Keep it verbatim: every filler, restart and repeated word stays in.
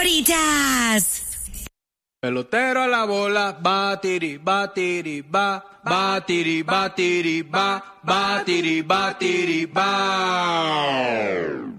favoritas. Pelotero a la bola, batiri, batiri, ba, batiri, batiri, ba, batiri, batiri, ba.